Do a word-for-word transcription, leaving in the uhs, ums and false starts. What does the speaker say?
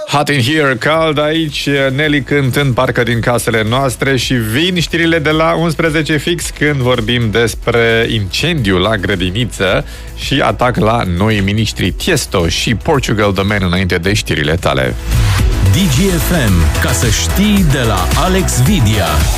Hot in here, cald aici, Nelly cântând parcă din casele noastre și vin știrile de la unsprezece fix când vorbim despre incendiu la grădiniță și atac la noi miniștri Tiesto și Portugal The Man înainte de știrile tale. D G F M, ca să știi, de la Alex Vidia.